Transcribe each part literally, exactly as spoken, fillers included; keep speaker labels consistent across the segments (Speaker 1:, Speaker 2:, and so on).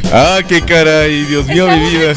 Speaker 1: Ah, qué caray, Dios mío, mi vida.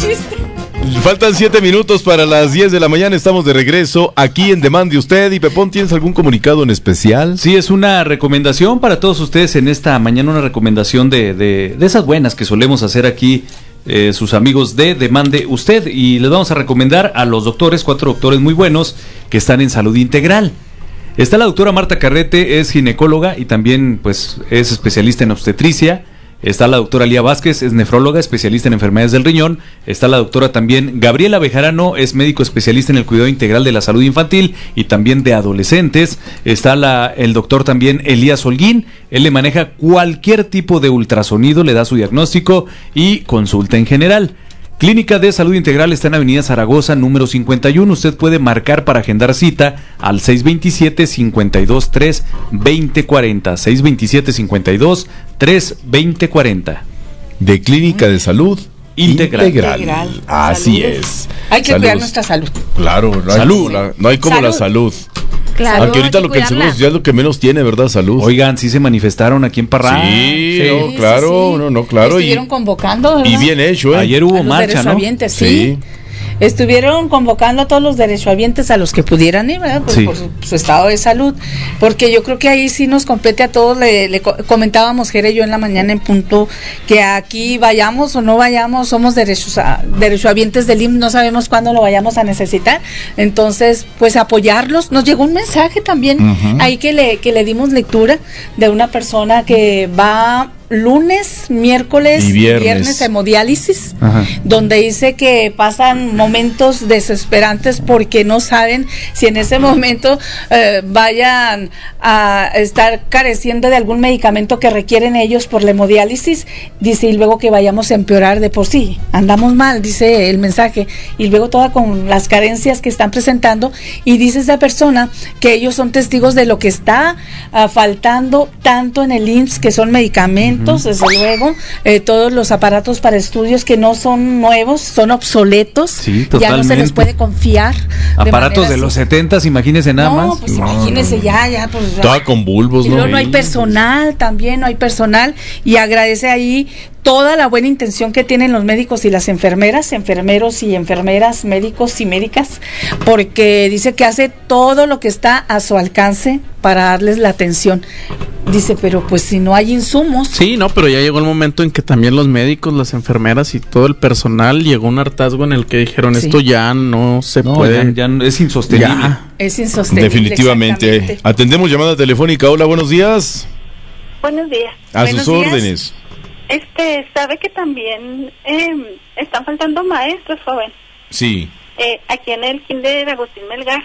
Speaker 1: Faltan siete minutos para las diez de la mañana, estamos de regreso aquí en Demande Usted. Y Pepón, ¿tienes algún comunicado en especial?
Speaker 2: Sí, es una recomendación para todos ustedes en esta mañana, una recomendación de, de, de esas buenas que solemos hacer aquí, eh, sus amigos de Demande Usted. Y les vamos a recomendar a los doctores, cuatro doctores muy buenos que están en Salud Integral. Está la doctora Marta Carrete, es ginecóloga y también pues es especialista en obstetricia. Está la doctora Lía Vázquez, es nefróloga, especialista en enfermedades del riñón. Está la doctora también Gabriela Bejarano, es médico especialista en el cuidado integral de la salud infantil y también de adolescentes. Está la, el doctor también Elías Holguín, él le maneja cualquier tipo de ultrasonido, le da su diagnóstico y consulta en general. Clínica de Salud Integral está en Avenida Zaragoza, número cincuenta y uno. Usted puede marcar para agendar cita al seis dos siete, cinco dos tres, dos cero cuatro cero. seis dos siete, cinco dos tres, dos cero cuatro cero.
Speaker 1: De Clínica de Salud Integral.
Speaker 3: Integral. Integral.
Speaker 1: Así
Speaker 3: Salud.
Speaker 1: es.
Speaker 3: Hay que
Speaker 1: Salud.
Speaker 3: cuidar nuestra salud.
Speaker 1: Claro, no hay
Speaker 2: Salud.
Speaker 1: como la, no hay como
Speaker 3: Salud.
Speaker 1: la salud.
Speaker 4: Claro,
Speaker 1: Aunque ahorita
Speaker 4: hay que
Speaker 1: lo que el seguro
Speaker 4: cuidarla.
Speaker 1: social es lo que menos tiene, ¿verdad? Salud.
Speaker 2: Oigan, sí se manifestaron aquí en Parral.
Speaker 1: Sí,
Speaker 2: Sí.
Speaker 1: no, claro,
Speaker 3: sí.
Speaker 1: no, no, claro. Y,
Speaker 3: Estuvieron convocando, ¿verdad?
Speaker 1: y bien hecho, ¿eh?
Speaker 2: Ayer
Speaker 3: A
Speaker 2: hubo
Speaker 3: los
Speaker 2: marcha, ¿no?
Speaker 3: derechohabientes, sí.
Speaker 1: Sí.
Speaker 3: Estuvieron convocando a todos los derechohabientes a los que pudieran ir, ¿verdad? Por,
Speaker 2: Sí.
Speaker 3: por su, su estado de salud, porque yo creo que ahí sí nos compete a todos. Le, le co- comentábamos Jere y yo en la mañana en punto que aquí vayamos o no vayamos, somos derechos a- derechohabientes del I M S S, no sabemos cuándo lo vayamos a necesitar, entonces pues apoyarlos. Nos llegó un mensaje también
Speaker 1: Ujú.
Speaker 3: ahí que le, que le dimos lectura de una persona que va lunes, miércoles,
Speaker 1: Y viernes.
Speaker 3: viernes hemodiálisis,
Speaker 2: Ajá.
Speaker 3: donde dice que pasan momentos desesperantes porque no saben si en ese momento eh, vayan a estar careciendo de algún medicamento que requieren ellos por la hemodiálisis, dice, y luego que vayamos a empeorar de por sí, andamos mal, dice el mensaje, y luego toda con las carencias que están presentando, y dice esa persona que ellos son testigos de lo que está ah, faltando tanto en el I M S S, que son medicamentos, desde luego, eh, todos los aparatos para estudios que no son nuevos, son obsoletos,
Speaker 2: Sí,
Speaker 3: ya no se les
Speaker 2: totalmente.
Speaker 3: puede confiar. de
Speaker 2: Aparatos
Speaker 3: manera
Speaker 2: de
Speaker 3: así.
Speaker 2: los setentas, imagínense nada
Speaker 3: No,
Speaker 2: más.
Speaker 3: pues
Speaker 1: No,
Speaker 3: imagínese
Speaker 1: no, no.
Speaker 3: ya, ya, pues ya.
Speaker 1: Estaba con bulbos,
Speaker 3: Y
Speaker 1: ¿no?
Speaker 3: luego no hay personal, también no hay personal, y agradece ahí toda la buena intención que tienen los médicos y las enfermeras, enfermeros y enfermeras, médicos y médicas, porque dice que hace todo lo que está a su alcance para darles la atención. Dice, pero pues si no hay insumos.
Speaker 5: Sí, no, pero ya llegó el momento en que también los médicos, las enfermeras y todo el personal llegó un hartazgo en el que dijeron,
Speaker 3: Sí.
Speaker 5: esto ya no se
Speaker 2: No,
Speaker 5: puede.
Speaker 2: ya, ya no- es insostenible.
Speaker 5: Ya.
Speaker 3: Es insostenible.
Speaker 1: Definitivamente.
Speaker 3: exactamente.
Speaker 1: Atendemos llamada telefónica. Hola, buenos días.
Speaker 6: Buenos días.
Speaker 1: A
Speaker 3: Buenos
Speaker 1: sus
Speaker 3: días.
Speaker 1: órdenes.
Speaker 6: Este, sabe que también eh, están faltando maestros, joven.
Speaker 1: Sí,
Speaker 6: Eh, aquí en el kinder de Agustín Melgar,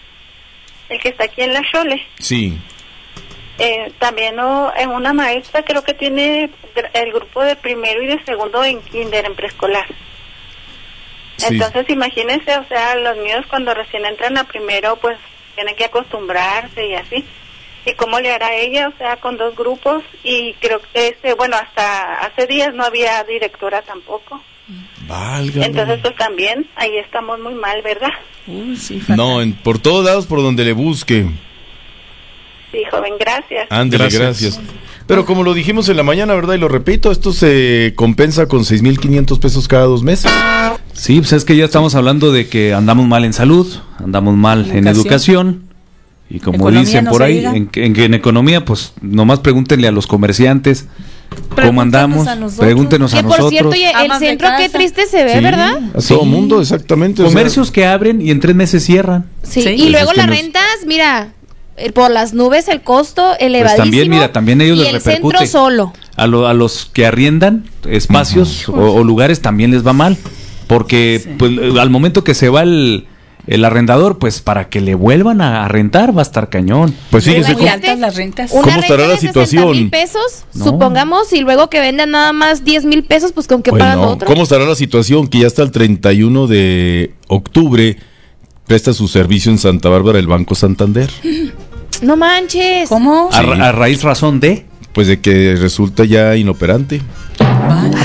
Speaker 6: el que está aquí en La Chole.
Speaker 1: sí.
Speaker 6: Eh, también oh, eh, una maestra creo que tiene gr- el grupo de primero y de segundo en kinder, en preescolar.
Speaker 1: Sí.
Speaker 6: Entonces imagínense, o sea, los niños cuando recién entran a primero, pues tienen que acostumbrarse y así. ¿Y cómo le hará ella? O sea, con dos grupos, y creo que este, bueno, hasta hace días no había directora tampoco.
Speaker 1: Válgame.
Speaker 6: Entonces, pues también, ahí estamos muy mal, ¿verdad?
Speaker 3: Uy, sí, fatal.
Speaker 1: No, en- por todos lados, por donde le busque.
Speaker 6: Sí, joven, gracias.
Speaker 1: Ándele,
Speaker 5: Gracias.
Speaker 1: gracias. Pero como lo dijimos en la mañana, ¿verdad? Y lo repito, esto se compensa con seis mil quinientos pesos cada dos meses.
Speaker 2: Sí, pues es que ya estamos hablando de que andamos mal en salud, andamos mal en
Speaker 3: Educación.
Speaker 2: educación, y como
Speaker 3: Economía,
Speaker 2: dicen
Speaker 3: no
Speaker 2: por
Speaker 3: se
Speaker 2: ahí,
Speaker 3: diga.
Speaker 2: en, en, en economía, pues nomás pregúntenle a los comerciantes cómo
Speaker 3: Pregúntenos
Speaker 2: andamos,
Speaker 3: a nosotros.
Speaker 2: pregúntenos a
Speaker 4: Que por
Speaker 2: nosotros.
Speaker 4: cierto, oye, el
Speaker 3: Amas de
Speaker 4: centro qué
Speaker 3: casa.
Speaker 4: triste se ve,
Speaker 2: Sí.
Speaker 4: ¿verdad?
Speaker 1: A
Speaker 2: Sí.
Speaker 1: todo mundo, exactamente. o sea,
Speaker 2: Comercios que abren y en tres meses cierran.
Speaker 4: Sí.
Speaker 3: Sí.
Speaker 4: Y
Speaker 1: Pues
Speaker 4: luego
Speaker 1: es que
Speaker 4: las
Speaker 1: no es-
Speaker 4: rentas, mira, eh, por las nubes el costo elevadísimo.
Speaker 2: también, mira, también ellos
Speaker 4: y
Speaker 2: les
Speaker 4: el
Speaker 2: repercute.
Speaker 4: centro solo.
Speaker 2: A, lo- a los que arriendan espacios o, o lugares también les va mal, porque
Speaker 3: Sí.
Speaker 2: pues, al momento que se va el, el arrendador, pues para que le vuelvan a rentar va a estar cañón.
Speaker 1: Pues fíjese
Speaker 3: Muy
Speaker 1: cómo,
Speaker 3: altas las rentas.
Speaker 4: Una
Speaker 1: ¿Cómo
Speaker 4: renta
Speaker 1: estará
Speaker 4: de
Speaker 1: la
Speaker 4: sesenta
Speaker 1: situación?
Speaker 4: mil pesos,
Speaker 2: No.
Speaker 4: supongamos, y luego que vendan nada más diez mil pesos, pues con qué pagan
Speaker 1: bueno,
Speaker 4: otros.
Speaker 1: ¿cómo estará la situación? Que ya hasta el treinta y uno de octubre presta su servicio en Santa Bárbara el Banco Santander.
Speaker 4: No manches.
Speaker 3: ¿Cómo?
Speaker 2: A, ra- a raíz razón de...
Speaker 1: Pues de que resulta ya inoperante.
Speaker 3: Vale.